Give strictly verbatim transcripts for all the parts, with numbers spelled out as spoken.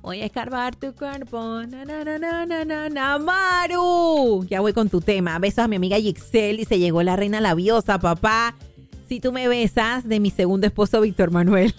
Voy a escarbar tu cuerpo. Na, na, na, na, na, na, na. Maru. Ya voy con tu tema. Besos a mi amiga Yixel. Y se llegó la reina labiosa, papá. Si tú me besas, de mi segundo esposo, Víctor Manuel.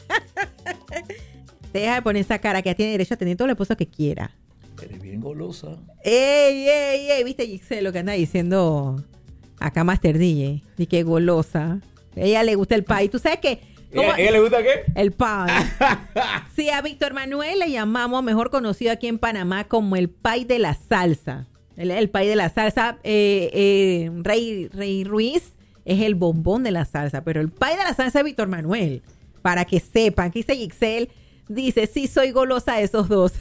Deja de poner esa cara, que ya tiene derecho a tener todo el esposo que quiera. Eres bien golosa. Ey, ey, ey. ¿Viste, Yixel, lo que anda diciendo acá Master D J? Di que golosa. A ella le gusta el pie. ¿Tú sabes qué? ¿A ella le gusta qué? El pie. Sí, a Víctor Manuel le llamamos, mejor conocido aquí en Panamá, como el pie de la salsa. El, el pie de la salsa. Eh, eh, Rey, Rey Ruiz es el bombón de la salsa, pero el pie de la salsa es Víctor Manuel. Para que sepan, aquí dice Yixel, dice, sí soy golosa de esos dos.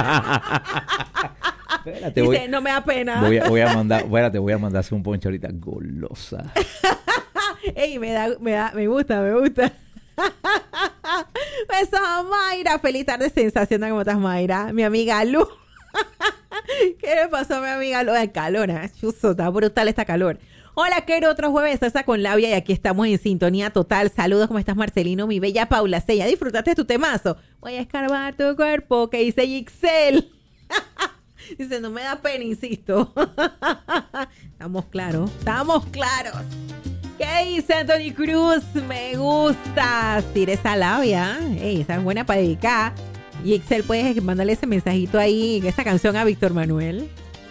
Espérate, dice, voy, no me da pena. Voy a, voy a mandar, espérate, voy a mandarse un poncho ahorita. Golosa. Ey, me da, me da, me gusta, me gusta. Besos a Mayra. Feliz tarde sensacional. ¿Cómo estás, Mayra? Mi amiga Lu. ¿Qué le pasó a mi amiga Lu? El calor, ¿eh? Chuzo, está brutal esta calor. Hola, quiero otro jueves salsa con labia y aquí estamos en sintonía total. Saludos, ¿cómo estás, Marcelino? Mi bella Paula Sella. ¿Disfrutaste de tu temazo? Voy a escarbar tu cuerpo, que dice Yixel. Dice, no me da pena, insisto. Estamos claros, estamos claros. ¿Qué dice Anthony Cruz? Me gusta. Tira esa labia. Ey, esa es buena para dedicar. Y Excel, puedes mandarle ese mensajito ahí, esa canción a Víctor Manuel.